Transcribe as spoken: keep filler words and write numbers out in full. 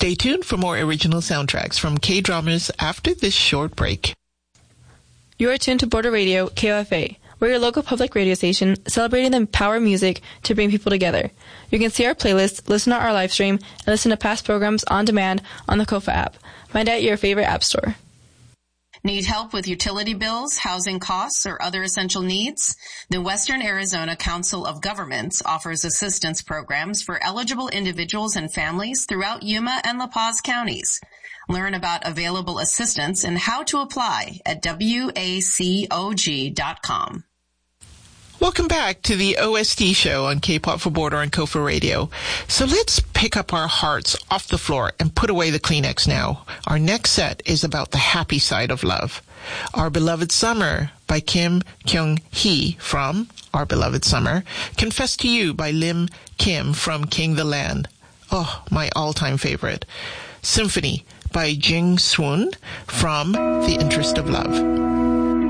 Stay tuned for more original soundtracks from K-dramas after this short break. You are tuned to Border Radio, K O F A. We're your local public radio station celebrating the power of music to bring people together. You can see our playlist, listen to our live stream, and listen to past programs on demand on the Kofa app. Find it at your favorite app store. Need help with utility bills, housing costs, or other essential needs? The Western Arizona Council of Governments offers assistance programs for eligible individuals and families throughout Yuma and La Paz counties. Learn about available assistance and how to apply at W A C O G dot com. Welcome back to the O S T show on K-Pop for Border and Kofa Radio. So let's pick up our hearts off the floor and put away the Kleenex now. Our next set is about the happy side of love. Our Beloved Summer by Kim Kyung-hee from Our Beloved Summer. Confess to You by Lim Kim from King the Land. Oh, my all-time favorite. Symphony by Jing Swoon from The Interest of Love.